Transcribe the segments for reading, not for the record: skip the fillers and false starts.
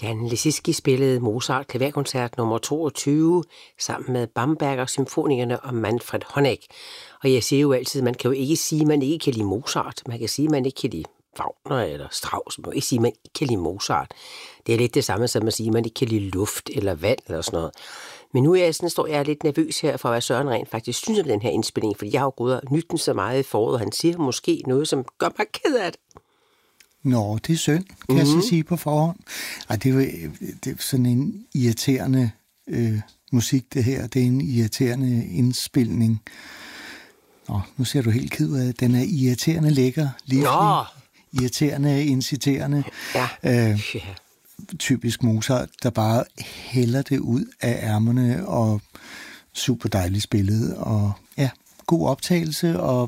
Jan Lissiski spillede Mozart klaverkoncert nummer 22 sammen med Bamberger Symfonikerne og Manfred Honeck. Og jeg siger jo altid, man kan jo ikke sige, at man ikke kan lide Mozart. Man kan sige, at man ikke kan lide Wagner eller Strauss. Man kan ikke sige, at man ikke kan lide Mozart. Det er lidt det samme som at sige, at man ikke kan lide luft eller vand eller sådan noget. Men nu står jeg lidt nervøs her for, hvad Søren rent faktisk synes om den her indspilning, fordi jeg har jo gået og nydt den så meget i foråret, og han siger måske noget, som gør mig ked af det. Nå, det er synd, kan jeg så sige på forhånd. Ej, det er sådan en irriterende musik, det her. Det er en irriterende indspilning. Nå, nu ser du helt ked ud af, den er irriterende lækker, livlig, irriterende, inciterende. Ja. Typisk Mozart, der bare hælder det ud af ærmerne, og super dejligt spillet, og ja, god optagelse, og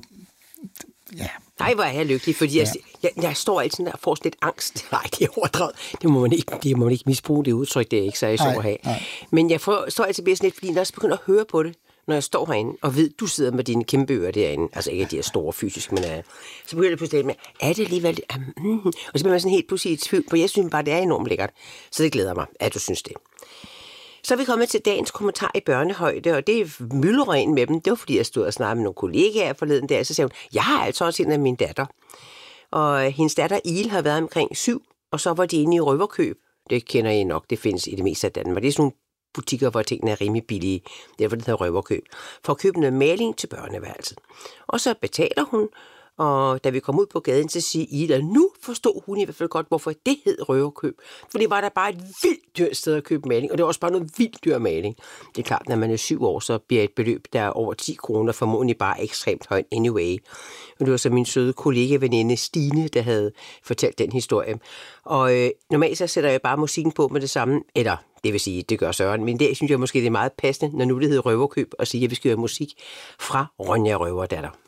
ja. Nej, hvor er jeg lykkelig, fordi jeg står altid der og får lidt angst. Nej, det er overdrevet. Det må man ikke misbruge, det udtryk, det er ikke så jeg så at have. Nej. Men jeg står altid bedst lidt, fordi jeg også begynder at høre på det, når jeg står herinde, og ved, du sidder med dine kæmpe ører derinde, altså ikke de her store fysisk, men så begynder jeg pludselig med, er det alligevel, og så bliver man sådan helt pludselig i tvivl, for jeg synes bare, det er enormt lækkert, så det glæder mig, at du synes det. Så er vi kommet til dagens kommentar i børnehøjde, og det er mylderen med dem. Det var, fordi jeg stod og snakkede med nogle kollegaer forleden der, så sagde hun, jeg har altså også en af min datter. Og hendes datter Il har været omkring 7, og så var de inde i Røverkøb. Det kender I nok, det findes i det meste af Danmark. Det er sådan nogle butikker, hvor tingene er rimelig billige. Derfor det hedder Røverkøb. For at købe noget maling til børneværelset. Og så betaler hun, og da vi kom ud på gaden, så siger Ida, nu forstod hun i hvert fald godt, hvorfor det hed Røverkøb. For det var der bare et vildt dyrt sted at købe maling, og det var også bare noget vildt dyr maling. Det er klart, når man er 7 år, så bliver et beløb, der er over 10 kroner, formodentlig bare ekstremt højt anyway. Og det var så min søde kollega-veninde Stine, der havde fortalt den historie. Og normalt så sætter jeg bare musikken på med det samme, eller det vil sige, det gør Søren, men det synes jeg måske, det er meget passende, når nu det hedder Røverkøb, og sige, at vi skal høre musik fra Ronja Røverdatter.